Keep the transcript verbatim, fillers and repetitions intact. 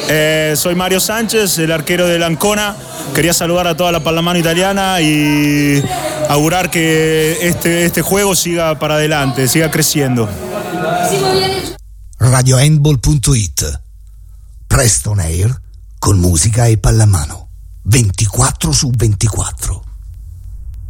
Eh, soy Mario Sánchez, el arquero del Ancona. Quería saludar a toda la pallamano italiana y augurar que este, este juego siga para adelante, siga creciendo. radio handball punto it. Presto on air con musica e pallamano ventiquattro su ventiquattro.